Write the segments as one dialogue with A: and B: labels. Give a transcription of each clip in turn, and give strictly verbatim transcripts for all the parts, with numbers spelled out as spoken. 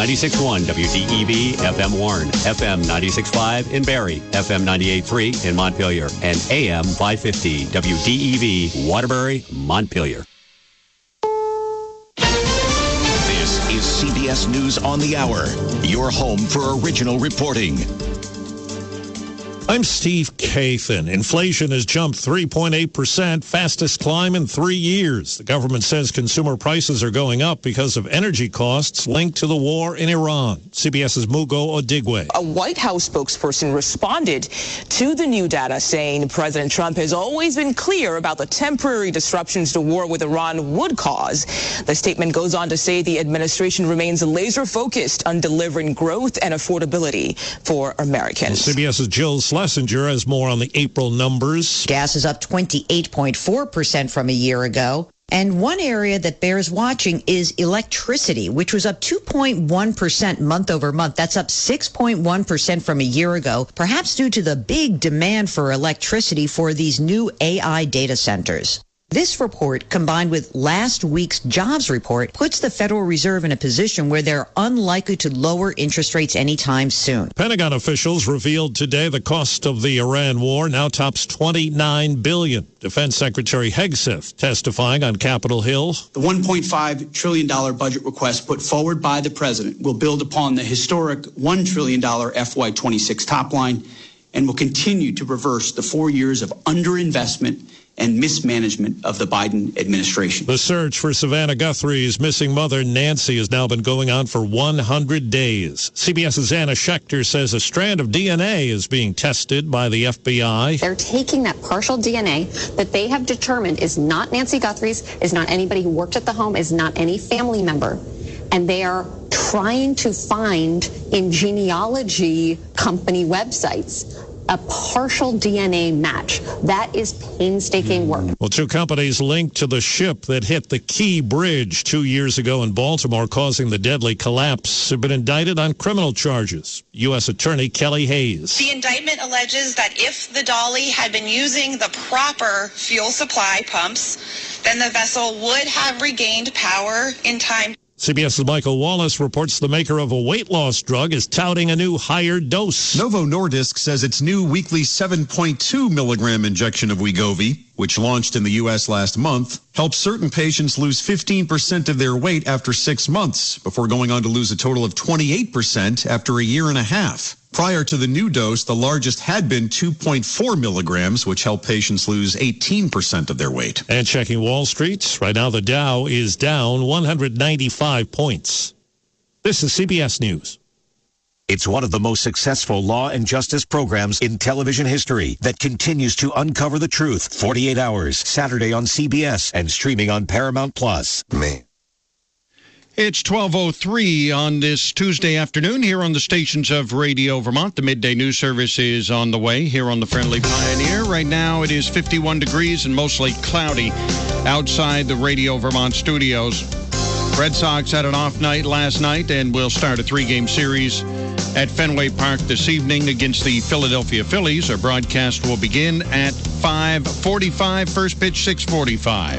A: ninety-six point one W D E V F M Warren, F M ninety-six point five in Barrie, F M ninety-eight point three in Montpelier, and A M five fifty W D E V Waterbury, Montpelier.
B: This is C B S News on the Hour, your home for original reporting.
C: I'm Steve Kathan. Inflation has jumped three point eight percent, fastest climb in three years. The government says consumer prices are going up because of energy costs linked to the war in Iran. CBS's Mugo Odigwe.
D: A White House spokesperson responded to the new data, saying President Trump has always been clear about the temporary disruptions the war with Iran would cause. The statement goes on to say the administration remains laser focused on delivering growth and affordability for Americans.
C: CBS's Jill Schlesinger has more on the April numbers.
E: Gas is up twenty-eight point four percent from a year ago. And one area that bears watching is electricity, which was up two point one percent month over month. That's up six point one percent from a year ago, perhaps due to the big demand for electricity for these new A I data centers. This report, combined with last week's jobs report, puts the Federal Reserve in a position where they're unlikely to lower interest rates anytime soon.
C: Pentagon officials revealed today the cost of the Iran war now tops twenty-nine billion dollars. Defense Secretary Hegseth testifying on Capitol Hill.
F: The one point five trillion dollars budget request put forward by the president will build upon the historic one trillion dollars F Y twenty-six top line and will continue to reverse the four years of underinvestment and mismanagement of the Biden administration.
C: The search for Savannah Guthrie's missing mother, Nancy, has now been going on for one hundred days. CBS's Anna Schechter says a strand of D N A is being tested by the F B I.
G: They're taking that partial D N A that they have determined is not Nancy Guthrie's, is not anybody who worked at the home, is not any family member, and they are trying to find in genealogy company websites a partial D N A match. That is painstaking work.
C: Well, two companies linked to the ship that hit the Key Bridge two years ago in Baltimore, causing the deadly collapse, have been indicted on criminal charges. U S Attorney Kelly Hayes.
H: The indictment alleges that if the Dolly had been using the proper fuel supply pumps, then the vessel would have regained power in time.
C: CBS's Michael Wallace reports the maker of a weight loss drug is touting a new higher dose.
I: Novo Nordisk says its new weekly seven point two milligram injection of Wegovy, which launched in the U S last month, helps certain patients lose fifteen percent of their weight after six months, before going on to lose a total of twenty-eight percent after a year and a half. Prior to the new dose, the largest had been two point four milligrams, which helped patients lose eighteen percent of their weight.
C: And checking Wall Street, right now the Dow is down one hundred ninety-five points. This is C B S News.
B: It's one of the most successful law and justice programs in television history that continues to uncover the truth. forty-eight hours, Saturday on C B S and streaming on Paramount Plus.
J: Me. It's twelve oh three on this Tuesday afternoon here on the stations of Radio Vermont. The midday news service is on the way here on the Friendly Pioneer. Right now it is fifty-one degrees and mostly cloudy outside the Radio Vermont studios. Red Sox had an off night last night and will start a three-game series at Fenway Park this evening against the Philadelphia Phillies. Our broadcast will begin at five forty-five. First pitch, six forty-five.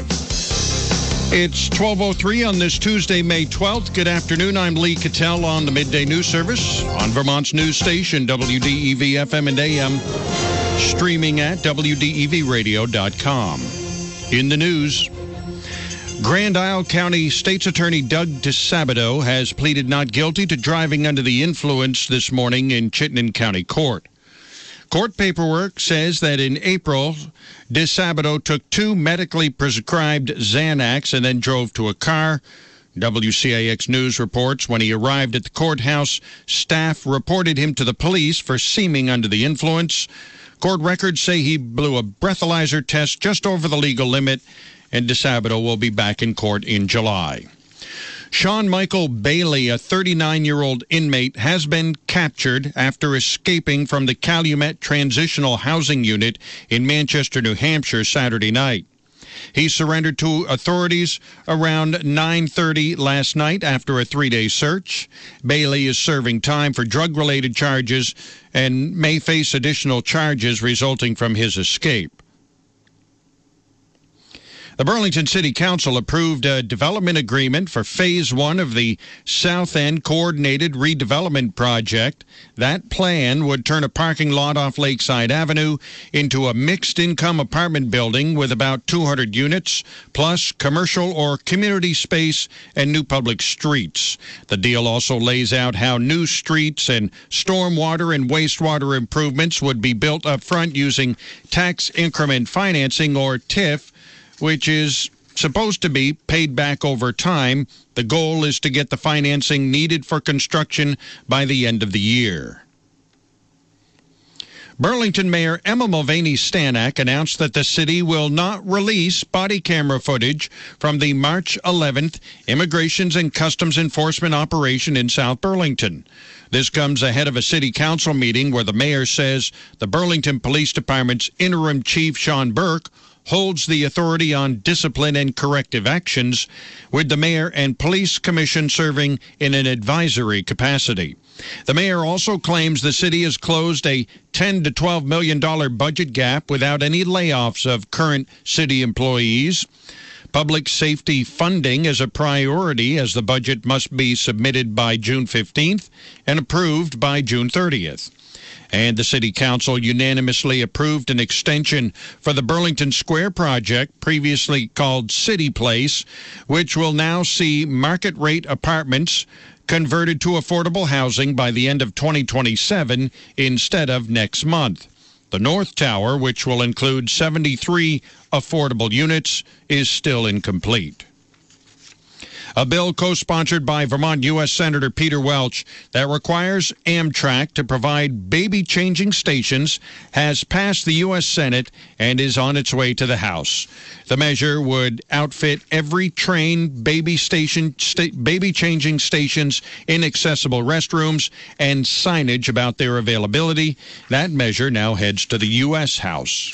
J: It's twelve oh three on this Tuesday, May twelfth. Good afternoon. I'm Lee Cattell on the Midday News Service on Vermont's news station, W D E V F M and A M, streaming at W D E V radio dot com. In the news, Grand Isle County State's Attorney Doug DeSabato has pleaded not guilty to driving under the influence this morning in Chittenden County Court. Court paperwork says that in April, DeSabato took two medically prescribed Xanax and then drove to a car. W C A X News reports when he arrived at the courthouse, staff reported him to the police for seeming under the influence. Court records say he blew a breathalyzer test just over the legal limit, and DeSabato will be back in court in July. Sean Michael Bailey, a thirty-nine-year-old inmate, has been captured after escaping from the Calumet Transitional Housing Unit in Manchester, New Hampshire, Saturday night. He surrendered to authorities around nine thirty last night after a three-day search. Bailey is serving time for drug-related charges and may face additional charges resulting from his escape. The Burlington City Council approved a development agreement for Phase one of the South End Coordinated Redevelopment Project. That plan would turn a parking lot off Lakeside Avenue into a mixed-income apartment building with about two hundred units, plus commercial or community space and new public streets. The deal also lays out how new streets and stormwater and wastewater improvements would be built up front using tax increment financing, or T I F, which is supposed to be paid back over time. The goal is to get the financing needed for construction by the end of the year. Burlington Mayor Emma Mulvaney Stanak announced that the city will not release body camera footage from the March eleventh Immigrations and Customs Enforcement operation in South Burlington. This comes ahead of a city council meeting where the mayor says the Burlington Police Department's interim chief, Sean Burke, holds the authority on discipline and corrective actions, with the mayor and police commission serving in an advisory capacity. The mayor also claims the city has closed a ten to twelve million dollars budget gap without any layoffs of current city employees. Public safety funding is a priority, as the budget must be submitted by June fifteenth and approved by June thirtieth. And the City Council unanimously approved an extension for the Burlington Square project, previously called City Place, which will now see market-rate apartments converted to affordable housing by the end of twenty twenty-seven instead of next month. The North Tower, which will include seventy-three affordable units, is still incomplete. A bill co-sponsored by Vermont U S Senator Peter Welch that requires Amtrak to provide baby-changing stations has passed the U S Senate and is on its way to the House. The measure would outfit every train baby station, sta- baby-changing stations in accessible restrooms and signage about their availability. That measure now heads to the U S House.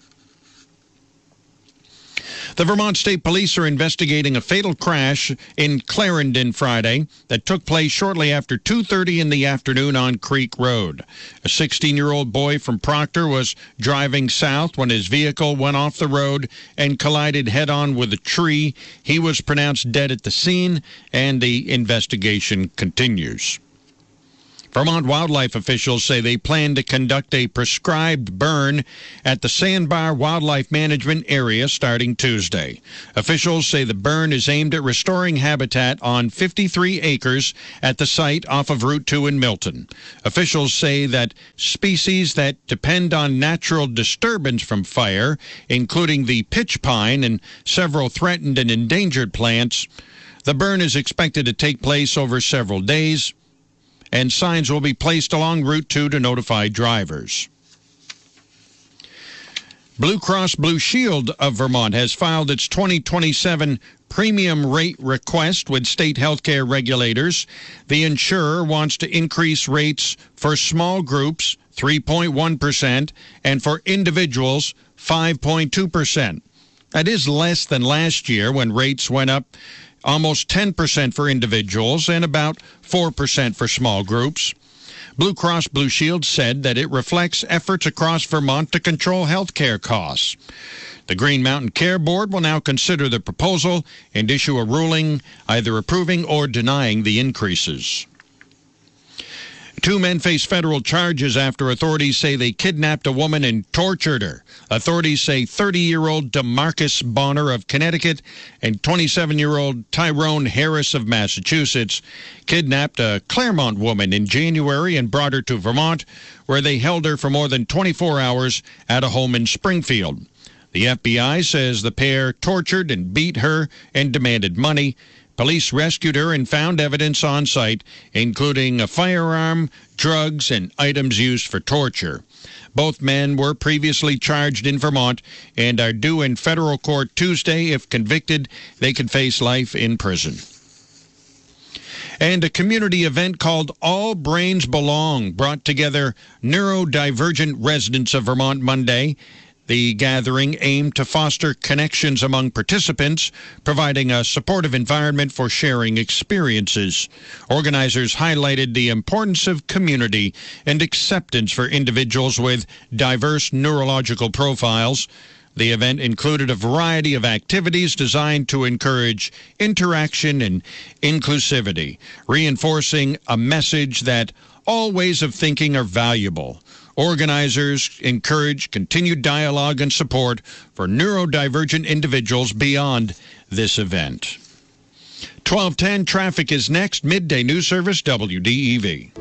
J: The Vermont State Police are investigating a fatal crash in Clarendon Friday that took place shortly after two thirty in the afternoon on Creek Road. A sixteen-year-old boy from Proctor was driving south when his vehicle went off the road and collided head-on with a tree. He was pronounced dead at the scene, and the investigation continues. Vermont wildlife officials say they plan to conduct a prescribed burn at the Sandbar Wildlife Management Area starting Tuesday. Officials say the burn is aimed at restoring habitat on fifty-three acres at the site off of Route two in Milton. Officials say that species that depend on natural disturbance from fire, including the pitch pine and several threatened and endangered plants, the burn is expected to take place over several days, and signs will be placed along Route two to notify drivers. Blue Cross Blue Shield of Vermont has filed its twenty twenty-seven premium rate request with state healthcare regulators. The insurer wants to increase rates for small groups, three point one percent, and for individuals, five point two percent. That is less than last year, when rates went up almost ten percent for individuals and about four percent for small groups. Blue Cross Blue Shield said that it reflects efforts across Vermont to control health care costs. The Green Mountain Care Board will now consider the proposal and issue a ruling either approving or denying the increases. Two men face federal charges after authorities say they kidnapped a woman and tortured her. Authorities say thirty-year-old DeMarcus Bonner of Connecticut and twenty-seven-year-old Tyrone Harris of Massachusetts kidnapped a Claremont woman in January and brought her to Vermont, where they held her for more than twenty-four hours at a home in Springfield. The F B I says the pair tortured and beat her and demanded money. Police rescued her and found evidence on site, including a firearm, drugs, and items used for torture. Both men were previously charged in Vermont and are due in federal court Tuesday. If convicted, they could face life in prison. And a community event called All Brains Belong brought together neurodivergent residents of Vermont Monday. The gathering aimed to foster connections among participants, providing a supportive environment for sharing experiences. Organizers highlighted the importance of community and acceptance for individuals with diverse neurological profiles. The event included a variety of activities designed to encourage interaction and inclusivity, reinforcing a message that all ways of thinking are valuable. Organizers encourage continued dialogue and support for neurodivergent individuals beyond this event. twelve ten traffic is next. Midday News Service, W D E V.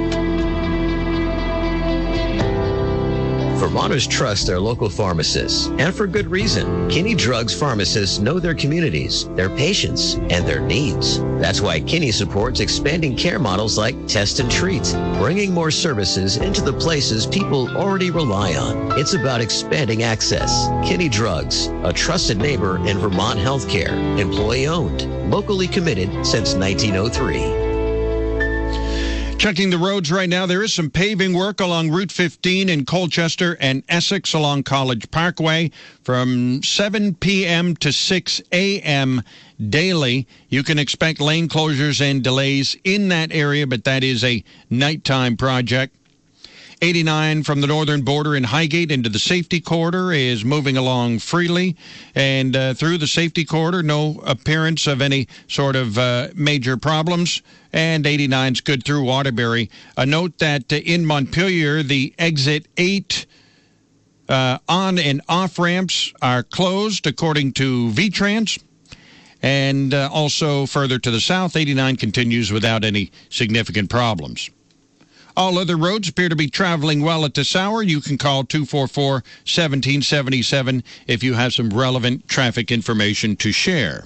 K: Vermonters trust their local pharmacists, and for good reason. Kinney Drugs pharmacists know their communities, their patients, and their needs. That's why Kinney supports expanding care models like Test and Treat, bringing more services into the places people already rely on. It's about expanding access. Kinney Drugs, a trusted neighbor in Vermont healthcare, employee-owned, locally committed since nineteen oh three.
J: Checking the roads right now, there is some paving work along Route fifteen in Colchester and Essex along College Parkway from seven p.m. to six a.m. daily. You can expect lane closures and delays in that area, but that is a nighttime project. eighty-nine from the northern border in Highgate into the safety corridor is moving along freely. And uh, through the safety corridor, no appearance of any sort of uh, major problems. And eighty-nine's good through Waterbury. A note that uh, in Montpelier, the exit eight uh, on and off ramps are closed, according to V-Trans. And uh, also further to the south, eighty-nine continues without any significant problems. All other roads appear to be traveling well at this hour. You can call two four four, one seven seven seven if you have some relevant traffic information to share.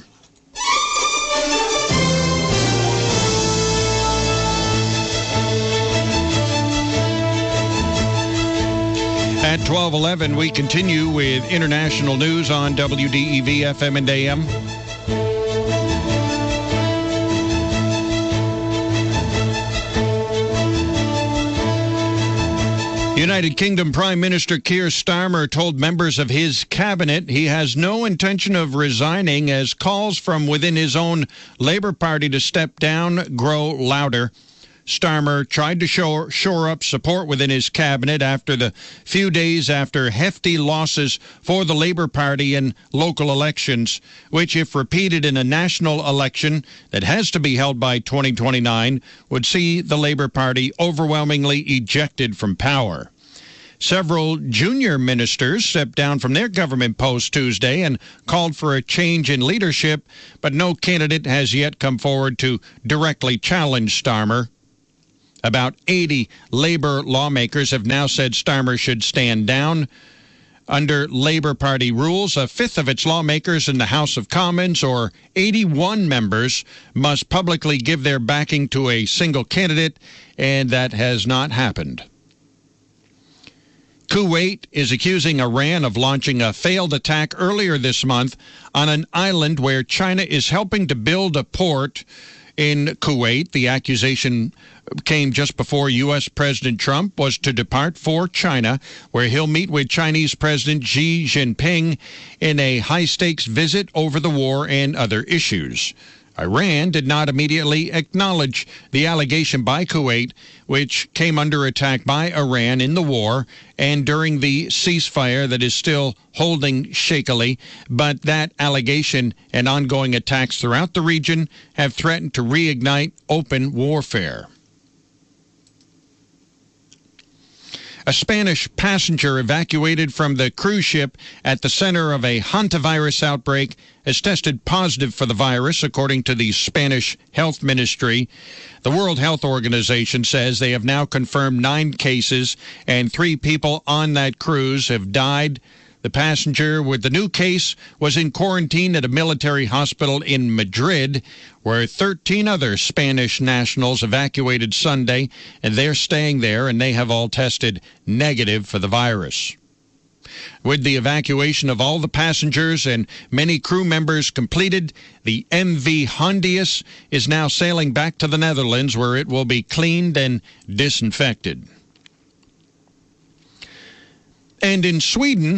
J: At twelve eleven, we continue with international news on W D E V F M and A M. United Kingdom Prime Minister Keir Starmer told members of his cabinet he has no intention of resigning as calls from within his own Labour Party to step down grow louder. Starmer tried to shore, shore up support within his cabinet after the few days after hefty losses for the Labour Party in local elections, which, if repeated in a national election that has to be held by twenty twenty-nine, would see the Labour Party overwhelmingly ejected from power. Several junior ministers stepped down from their government posts Tuesday and called for a change in leadership, but no candidate has yet come forward to directly challenge Starmer. About eighty Labour lawmakers have now said Starmer should stand down. Under Labour Party rules, a fifth of its lawmakers in the House of Commons, or eighty-one members, must publicly give their backing to a single candidate, and that has not happened. Kuwait is accusing Iran of launching a failed attack earlier this month on an island where China is helping to build a port in Kuwait. The accusation came just before U S. President Trump was to depart for China, where he'll meet with Chinese President Xi Jinping in a high-stakes visit over the war and other issues. Iran did not immediately acknowledge the allegation by Kuwait, which came under attack by Iran in the war and during the ceasefire that is still holding shakily. But that allegation and ongoing attacks throughout the region have threatened to reignite open warfare. A Spanish passenger evacuated from the cruise ship at the center of a hantavirus outbreak has tested positive for the virus, according to the Spanish Health Ministry. The World Health Organization says they have now confirmed nine cases, and three people on that cruise have died. The passenger with the new case was in quarantine at a military hospital in Madrid, where thirteen other Spanish nationals evacuated Sunday, and they're staying there, and they have all tested negative for the virus. With the evacuation of all the passengers and many crew members completed, the M V Hondius is now sailing back to the Netherlands, where it will be cleaned and disinfected. And in Sweden,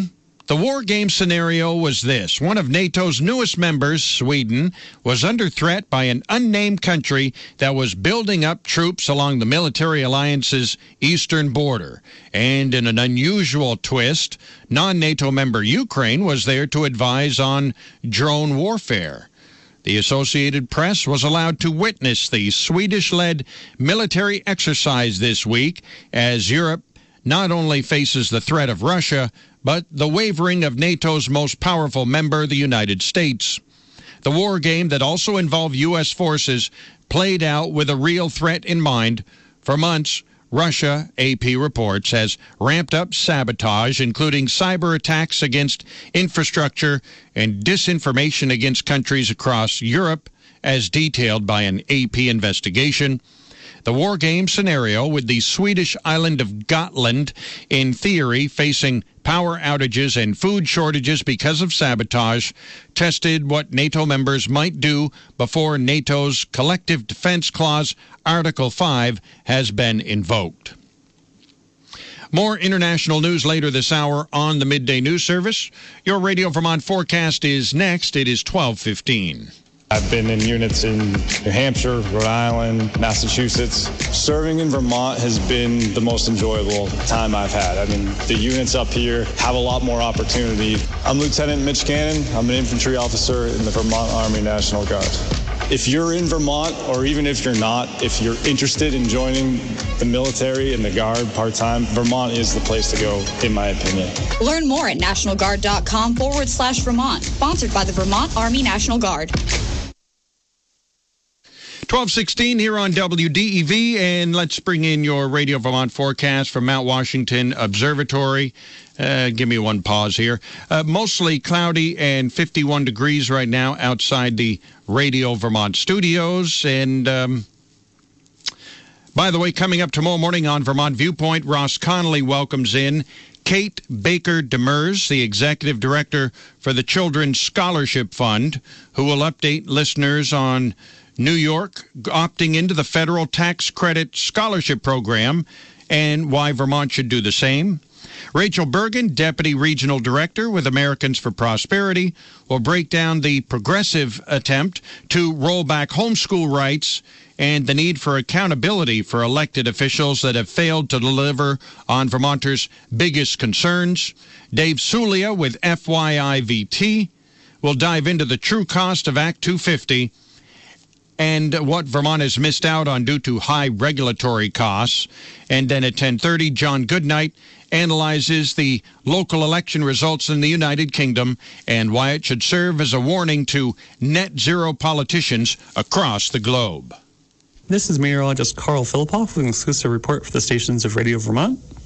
J: The war game scenario was this. One of NATO's newest members, Sweden, was under threat by an unnamed country that was building up troops along the military alliance's eastern border. And in an unusual twist, non-NATO member Ukraine was there to advise on drone warfare. The Associated Press was allowed to witness the Swedish-led military exercise this week as Europe not only faces the threat of Russia, but the wavering of NATO's most powerful member, the United States. The war game that also involved U S forces played out with a real threat in mind. For months, Russia, A P reports, has ramped up sabotage, including cyber attacks against infrastructure and disinformation against countries across Europe, as detailed by an A P investigation. The war game scenario with the Swedish island of Gotland, in theory, facing power outages and food shortages because of sabotage, tested what NATO members might do before NATO's Collective Defense Clause, Article five, has been invoked. More international news later this hour on the Midday News Service. Your Radio Vermont forecast is next. It is twelve fifteen.
L: I've been in units in New Hampshire, Rhode Island, Massachusetts. Serving in Vermont has been the most enjoyable time I've had. I mean, the units up here have a lot more opportunity. I'm Lieutenant Mitch Cannon. I'm an infantry officer in the Vermont Army National Guard. If you're in Vermont, or even if you're not, if you're interested in joining the military and the Guard part-time, Vermont is the place to go, in my opinion.
M: Learn more at nationalguard.com forward slash Vermont. Sponsored by the Vermont Army National Guard.
J: twelve sixteen here on W D E V, and let's bring in your Radio Vermont forecast from Mount Washington Observatory. Uh, give me one pause here. Uh, mostly cloudy and fifty-one degrees right now outside the Radio Vermont studios. And um, by the way, coming up tomorrow morning on Vermont Viewpoint, Ross Connolly welcomes in Kate Baker Demers, the executive director for the Children's Scholarship Fund, who will update listeners on New York opting into the federal tax credit scholarship program and why Vermont should do the same. Rachel Bergen, Deputy Regional Director with Americans for Prosperity, will break down the progressive attempt to roll back homeschool rights and the need for accountability for elected officials that have failed to deliver on Vermonters' biggest concerns. Dave Sulia with F Y I V T will dive into the true cost of Act two fifty and what Vermont has missed out on due to high regulatory costs. And then at ten thirty, John Goodnight analyzes the local election results in the United Kingdom and why it should serve as a warning to net zero politicians across the globe.
N: This is meteorologist Carl Philippoff with an exclusive report for the stations of Radio Vermont.